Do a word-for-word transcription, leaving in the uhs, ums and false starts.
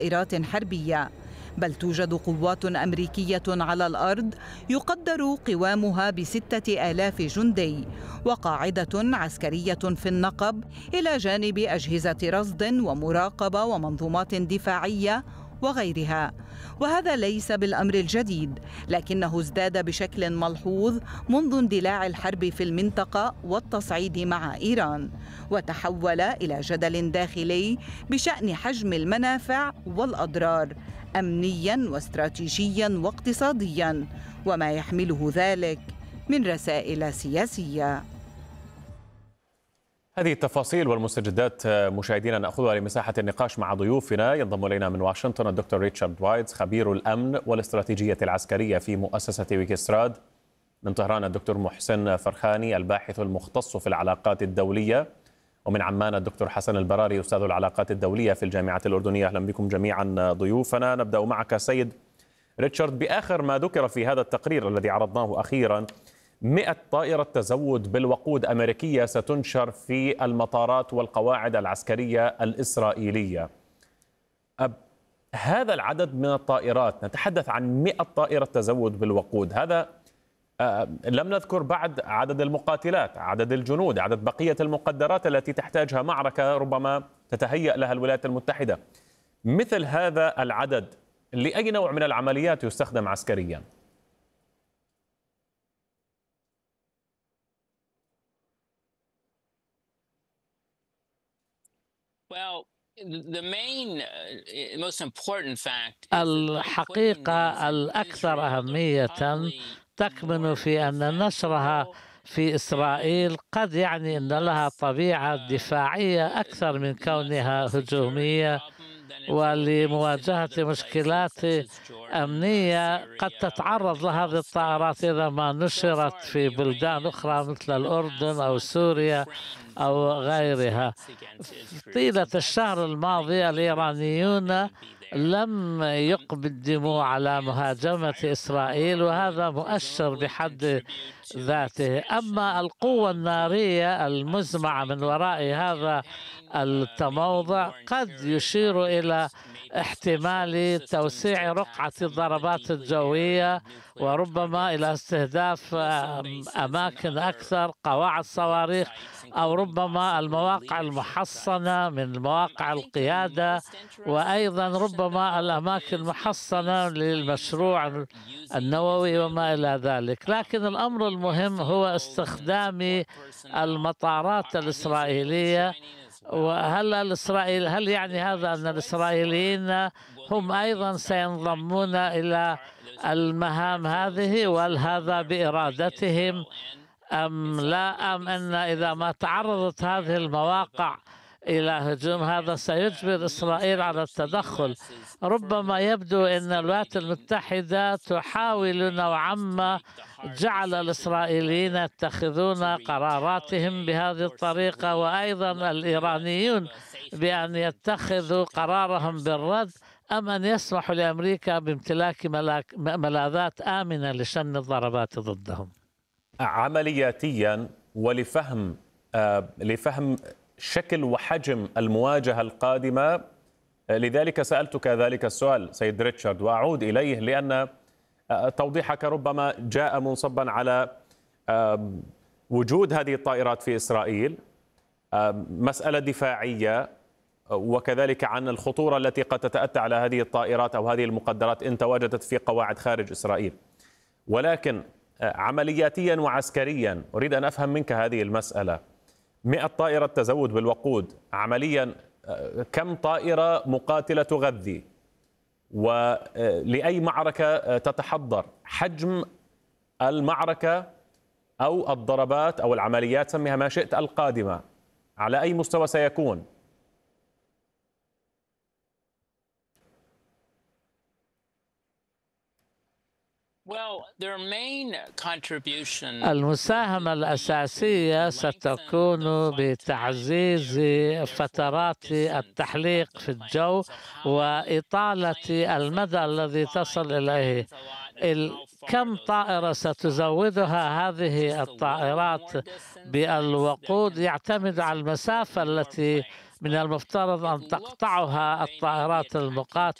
طائرات حربية، بل توجد قوات أمريكية على الأرض يقدر قوامها بستة آلاف جندي، وقاعدة عسكرية في النقب إلى جانب أجهزة رصد ومراقبة ومنظومات دفاعية وغيرها. وهذا ليس بالأمر الجديد، لكنه ازداد بشكل ملحوظ منذ اندلاع الحرب في المنطقة والتصعيد مع إيران، وتحول إلى جدل داخلي بشأن حجم المنافع والأضرار أمنياً واستراتيجياً واقتصادياً، وما يحمله ذلك من رسائل سياسية. هذه التفاصيل والمستجدات مشاهدينا نأخذها لمساحة النقاش مع ضيوفنا. ينضم إلينا من واشنطن الدكتور ريتشارد وايتز خبير الأمن والاستراتيجية العسكرية في مؤسسة ويكستراد. من طهران الدكتور محسن فرخاني الباحث المختص في العلاقات الدولية. ومن عمان الدكتور حسن البراري أستاذ العلاقات الدولية في الجامعة الأردنية. أهلا بكم جميعا ضيوفنا. نبدأ معك سيد ريتشارد بآخر ما ذكر في هذا التقرير الذي عرضناه أخيرا. مئة طائرة تزود بالوقود أمريكية ستنشر في المطارات والقواعد العسكرية الإسرائيلية. هذا العدد من الطائرات، نتحدث عن مئة طائرة تزود بالوقود. هذا لم نذكر بعد عدد المقاتلات، عدد الجنود، عدد بقية المقدرات التي تحتاجها معركة ربما تتهيأ لها الولايات المتحدة. مثل هذا العدد لأي نوع من العمليات يستخدم عسكريا؟ الحقيقة الأكثر أهمية تكمن في أن نشرها في إسرائيل قد يعني أن لها طبيعة دفاعية أكثر من كونها هجومية، ولمواجهة مشكلات أمنية قد تتعرض لهذه الطائرات إذا ما نشرت في بلدان أخرى مثل الأردن أو سوريا أو غيرها. طيلة الشهر الماضي الإيرانيون لم يقدموا على مهاجمة إسرائيل، وهذا مؤشر بحد ذاته. أما القوة النارية المزمعة من وراء هذا التموضع قد يشير إلى احتمال توسيع رقعة الضربات الجوية، وربما إلى استهداف أماكن أكثر، قواعد صواريخ، أو ربما المواقع المحصنة من مواقع القيادة، وأيضا ربما الأماكن المحصنة للمشروع النووي وما إلى ذلك. لكن الأمر المهم هو استخدام المطارات الإسرائيلية. وهل الإسرائيل هل يعني هذا أن الإسرائيليين هم أيضا سينضمون إلى المهام هذه، وهل هذا بإرادتهم أم لا، أم أن إذا ما تعرضت هذه المواقع إلى هجوم هذا سيجبر إسرائيل على التدخل؟ ربما يبدو أن الولايات المتحدة تحاول نوعا ما جعل الإسرائيليين يتخذون قراراتهم بهذه الطريقة، وأيضا الإيرانيون بأن يتخذوا قرارهم بالرد، أم أن يسمحوا لأمريكا بامتلاك ملاذات آمنة لشن الضربات ضدهم. عملياتيا ولفهم آه لفهم شكل وحجم المواجهة القادمة، لذلك سألتك ذلك السؤال سيد ريتشارد، وأعود إليه لأن توضيحك ربما جاء منصبا على وجود هذه الطائرات في إسرائيل، مسألة دفاعية، وكذلك عن الخطورة التي قد تتأتى على هذه الطائرات أو هذه المقدرات إن تواجدت في قواعد خارج إسرائيل. ولكن عملياتيا وعسكريا أريد أن أفهم منك هذه المسألة. مئة طائرة تزود بالوقود، عمليا كم طائرة مقاتلة تغذي، ولأي معركة تتحضر، حجم المعركة أو الضربات أو العمليات سميها ما شئت القادمة على أي مستوى سيكون؟ المساهمة الأساسية ستكون بتعزيز فترات التحليق في الجو وإطالة المدى الذي تصل إليه. كم طائرة ستزودها هذه الطائرات بالوقود يعتمد على المسافة التي من المفترض أن تقطعها الطائرات المقاتلة